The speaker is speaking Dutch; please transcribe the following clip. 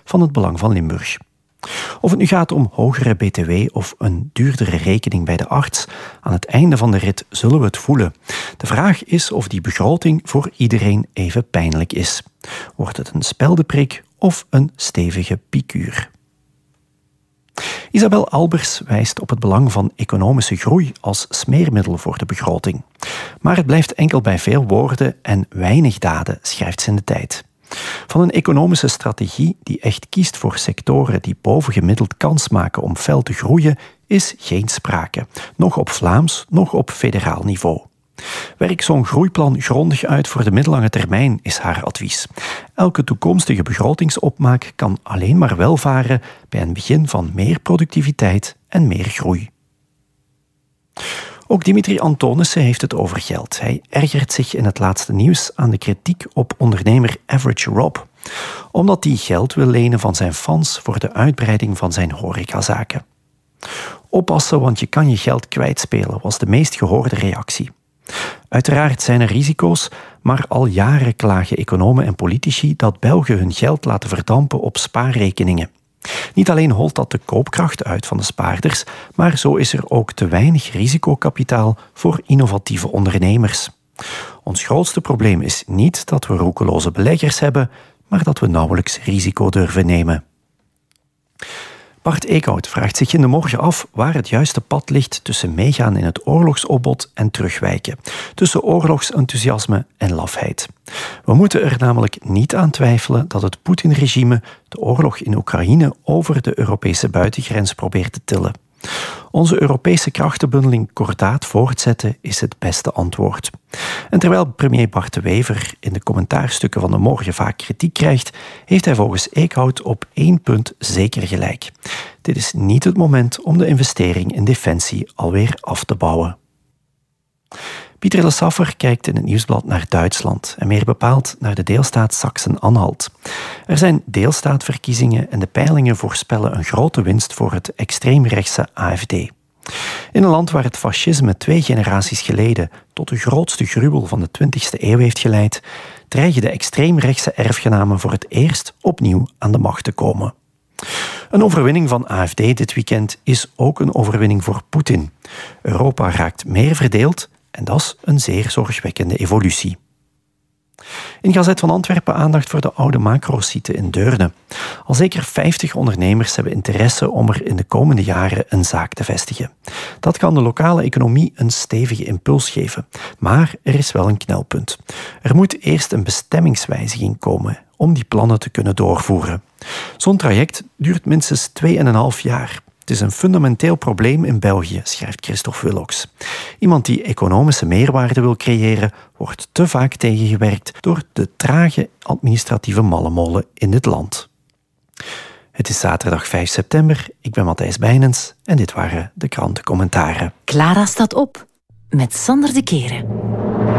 van het Belang van Limburg. Of het nu gaat om hogere btw of een duurdere rekening bij de arts, aan het einde van de rit zullen we het voelen. De vraag is of die begroting voor iedereen even pijnlijk is. Wordt het een speldeprik of een stevige piekuur? Isabel Albers wijst op het belang van economische groei als smeermiddel voor de begroting. Maar het blijft enkel bij veel woorden en weinig daden, schrijft ze in de Tijd. Van een economische strategie die echt kiest voor sectoren die bovengemiddeld kans maken om fel te groeien, is geen sprake. Nog op Vlaams, nog op federaal niveau. Werk zo'n groeiplan grondig uit voor de middellange termijn, is haar advies. Elke toekomstige begrotingsopmaak kan alleen maar welvaren bij een begin van meer productiviteit en meer groei. Ook Dimitri Antonissen heeft het over geld. Hij ergert zich in het laatste nieuws aan de kritiek op ondernemer Average Rob, omdat hij geld wil lenen van zijn fans voor de uitbreiding van zijn horecazaken. Oppassen, want je kan je geld kwijtspelen, was de meest gehoorde reactie. Uiteraard zijn er risico's, maar al jaren klagen economen en politici dat Belgen hun geld laten verdampen op spaarrekeningen. Niet alleen holt dat de koopkracht uit van de spaarders, maar zo is er ook te weinig risicokapitaal voor innovatieve ondernemers. Ons grootste probleem is niet dat we roekeloze beleggers hebben, maar dat we nauwelijks risico durven nemen. Bart Eekhout vraagt zich in de morgen af waar het juiste pad ligt tussen meegaan in het oorlogsopbod en terugwijken, tussen oorlogsenthousiasme en lafheid. We moeten er namelijk niet aan twijfelen dat het Poetin-regime de oorlog in Oekraïne over de Europese buitengrens probeert te tillen. Onze Europese krachtenbundeling kordaat voortzetten is het beste antwoord. En terwijl premier Bart de Wever in de commentaarstukken van de morgen vaak kritiek krijgt, heeft hij volgens Eekhout op 1 punt zeker gelijk. Dit is niet het moment om de investering in defensie alweer af te bouwen. Pieter Le Saffer kijkt in het Nieuwsblad naar Duitsland en meer bepaald naar de deelstaat Sachsen-Anhalt. Er zijn deelstaatverkiezingen en de peilingen voorspellen een grote winst voor het extreemrechtse AfD. In een land waar het fascisme 2 generaties geleden tot de grootste gruwel van de 20e eeuw heeft geleid, dreigen de extreemrechtse erfgenamen voor het eerst opnieuw aan de macht te komen. Een overwinning van AfD dit weekend is ook een overwinning voor Poetin. Europa raakt meer verdeeld en dat is een zeer zorgwekkende evolutie. In Gazet van Antwerpen aandacht voor de oude macro-site in Deurne. Al zeker 50 ondernemers hebben interesse om er in de komende jaren een zaak te vestigen. Dat kan de lokale economie een stevige impuls geven. Maar er is wel een knelpunt. Er moet eerst een bestemmingswijziging komen om die plannen te kunnen doorvoeren. Zo'n traject duurt minstens 2,5 jaar. Het is een fundamenteel probleem in België, schrijft Christophe Willocks. Iemand die economische meerwaarde wil creëren, wordt te vaak tegengewerkt door de trage administratieve mallemolen in dit land. Het is zaterdag 5 september, ik ben Matthijs Bijnens en dit waren de krantencommentaren. Clara staat op met Sander de Keren.